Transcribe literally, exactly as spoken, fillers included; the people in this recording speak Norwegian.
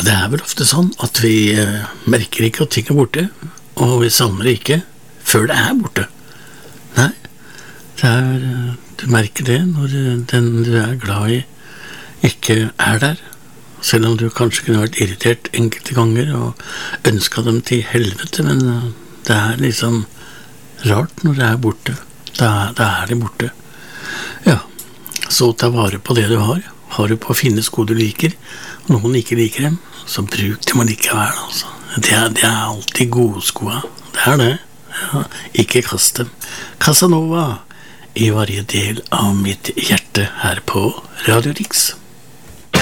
Det er vel ofte sånn at vi eh, merker ikke at ting er borte, og vi savner ikke før det er borte. Nei, det er, eh, du merker det når den du er glad i ikke er der, selv om du kanskje kunne vært irritert enkelte ganger og ønsket dem til helvete, men eh, det er liksom rart når det er borte. Da, da er det borte. Ja, så ta vare på det du har. Har du på å finne sko du liker, og noen ikke liker dem, så bruk dem likevel, altså. Det er, det er alltid gode skoa. Det er det. Ja, ikke kast dem. Casanova i varje del av mitt hjerte her på Radio Rix.